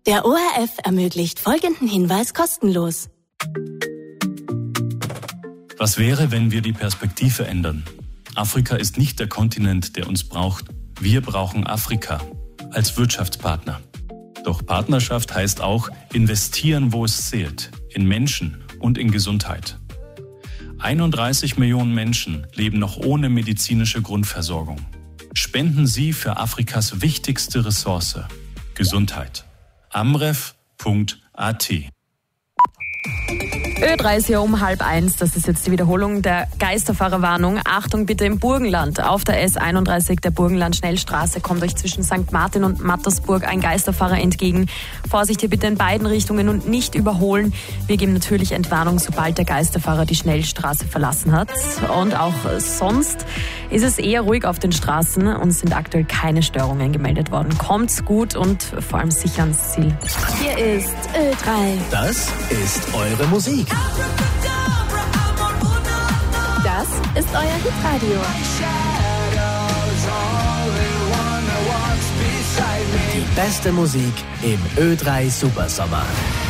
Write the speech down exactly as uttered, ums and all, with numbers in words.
Der O R F ermöglicht folgenden Hinweis kostenlos. Was wäre, wenn wir die Perspektive ändern? Afrika ist nicht der Kontinent, der uns braucht. Wir brauchen Afrika als Wirtschaftspartner. Doch Partnerschaft heißt auch investieren, wo es zählt, in Menschen und in Gesundheit. einunddreißig Millionen Menschen leben noch ohne medizinische Grundversorgung. Spenden Sie für Afrikas wichtigste Ressource, Gesundheit. amref punkt a t. Ö drei ist hier um halb eins. Das ist jetzt die Wiederholung der Geisterfahrerwarnung. Achtung bitte im Burgenland. Auf der S einunddreißig der Burgenland-Schnellstraße kommt euch zwischen Sankt Martin und Mattersburg ein Geisterfahrer entgegen. Vorsicht hier bitte in beiden Richtungen und nicht überholen. Wir geben natürlich Entwarnung, sobald der Geisterfahrer die Schnellstraße verlassen hat. Und auch sonst ist es eher ruhig auf den Straßen und sind aktuell keine Störungen gemeldet worden. Kommt's gut und vor allem sicher ans Ziel. Hier ist Ö drei. Das ist eure Musik. Das ist euer Hitradio. Die beste Musik im Ö drei Supersommer.